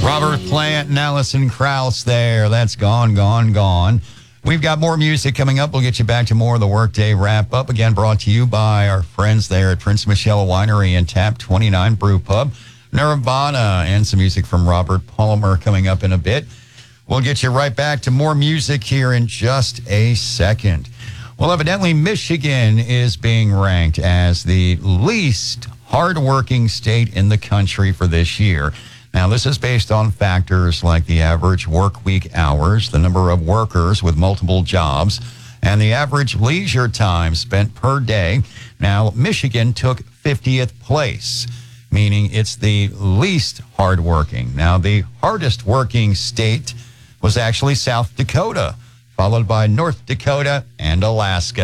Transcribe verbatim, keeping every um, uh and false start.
Robert Plant and Alison Krauss there. That's Gone, Gone, Gone. We've got more music coming up. We'll get you back to more of the Workday Wrap-Up. Again, brought to you by our friends there at Prince Michelle Winery and Tap twenty-nine Brew Pub. Nirvana and some music from Robert Palmer coming up in a bit. We'll get you right back to more music here in just a second. Well, evidently, Michigan is being ranked as the least hardworking state in the country for this year. Now, this is based on factors like the average work week hours, the number of workers with multiple jobs, and the average leisure time spent per day. Now, Michigan took fiftieth place, meaning it's the least hardworking. Now, the hardest working state was actually South Dakota, followed by North Dakota and Alaska.